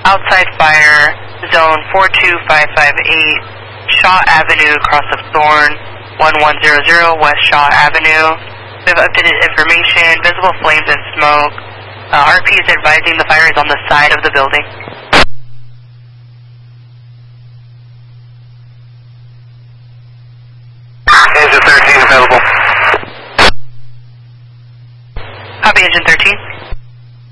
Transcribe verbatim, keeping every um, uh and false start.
outside fire, zone four two five five eight, Shaw Avenue, cross of Thorn, one one zero zero West Shaw Avenue. We have updated information, visible flames and smoke. Uh, R P is advising the fire is on the side of the building. Engine thirteen available. Copy, Engine thirteen.